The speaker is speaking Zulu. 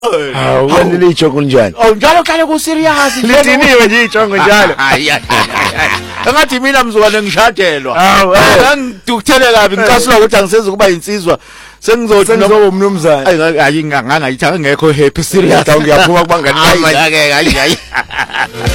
Wena licho kunjani? Oh njalo kale ku serious Lidiniwe nje ijongo njalo. Hayi. Engathi mina mzukwane ngishadelwa. Ngangidukthele kabi ngicasula ukuthi angisenze kuba insizwa. Sengizoba umnumzana. Hayi ngangayithanga ngekho happy serious. Ngiyaphuma kubangani. Hayi.